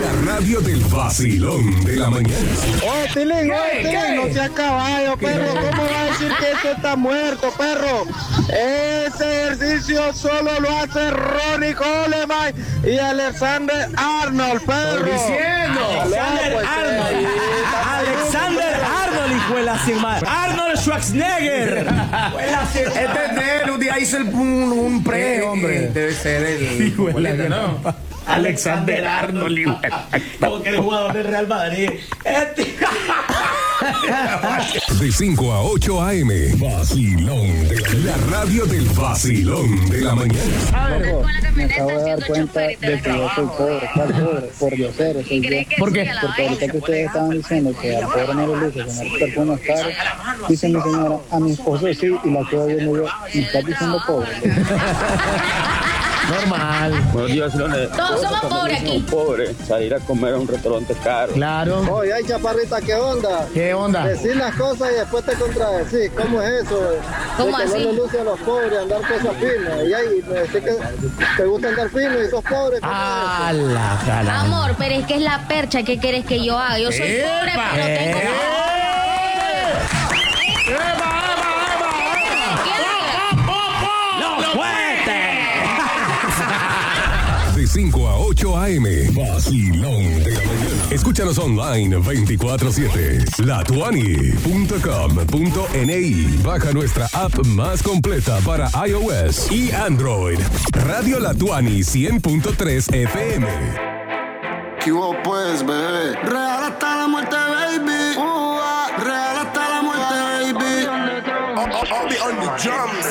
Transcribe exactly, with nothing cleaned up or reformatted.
La radio del vacilón de la mañana. Oh, Tilín, oh, Tilín, no sea caballo, perro. ¿Cómo va a decir que eso está muerto, perro? Ese ejercicio solo lo hace Ronnie Coleman y Alexander Arnold, perro. Estoy diciendo. Alexander pues, Arnold. eh, Alexander Arnold, hijo de la firma. Arnold Schwarzenegger. Este es de él, un día hizo el, un, un pre, Eh, hombre. Debe ser el. Hijo de la- ¿no? Alexander Arnold. igual. Como que eres jugador del Real Madrid. Este- De cinco a ocho a eme. Vacilón de la, la radio del vacilón de la mañana. Me acabo de dar cuenta de que yo soy pobre, ¿cuál pobre? Por diosero soy yo. ¿Por qué? Porque ahorita que ustedes estaban diciendo que al pobre no le luce tener perfumes caros, dice mi señora, a mi esposo sí, y la quedo viendo yo, ¿me estás diciendo pobre? Normal. Buenos días, Leones. Todos somos pobres aquí. Pobre, salir a comer a un restaurante caro. Claro. Oye, ay, chaparrita, ¿qué onda? ¿Qué onda? Decir las cosas y después te contradecir. ¿Cómo es eso? ¿Cómo de que así? no le luce a los pobres andar cosas finas. Y ahí me decís que te gusta andar fino y sos pobre. ¿cómo A la cara. Amor, pero es que es la percha. ¿Qué quieres que yo haga? Yo soy pobre, pero tengo... ¡Los fuertes! De cinco a ocho a eme. Vacilón de la mañana. Escúchanos online veinticuatro siete. la tuani punto com punto ni. Baja nuestra app más completa para iOS y Android. Radio La Tuani cien punto tres F M. ¿Qué hubo pues, bebé? Real hasta la muerte, baby. Uh, ah, real hasta la muerte, baby. I'll be on the drums.